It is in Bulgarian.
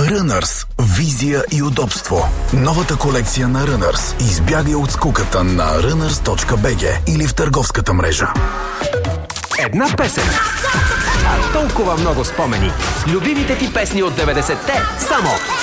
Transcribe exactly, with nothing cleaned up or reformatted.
Runners. Визия и удобство. Новата колекция на Runners. Избягай от скуката на runners точка би джи или в търговската мрежа. Една песен, а толкова много спомени. Любимите ти песни от деветдесетте само